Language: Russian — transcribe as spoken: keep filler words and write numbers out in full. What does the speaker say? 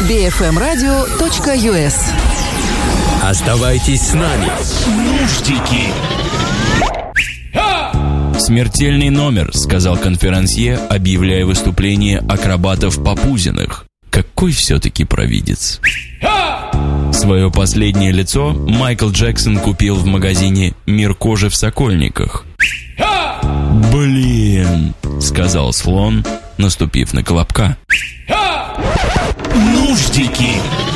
би эф эм радио точка ю эс. Оставайтесь с нами. Нуждики. «Смертельный номер», — сказал конферансье, объявляя выступление акробатов Папузиных. Какой все-таки провидец. Свое последнее лицо Майкл Джексон купил в магазине «Мир кожи» в Сокольниках. «Блин», — сказал слон, наступив на колобка. Нуждики.